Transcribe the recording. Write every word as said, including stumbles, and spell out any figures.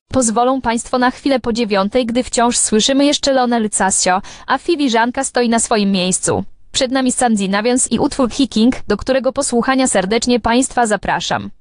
Pozwolą Państwo na chwilę po dziewiątej, gdy wciąż słyszymy jeszcze Lionel Casio, a filiżanka stoi na swoim miejscu. Przed nami Sandy Nawiąz i utwór Hiking, do którego posłuchania serdecznie Państwa zapraszam.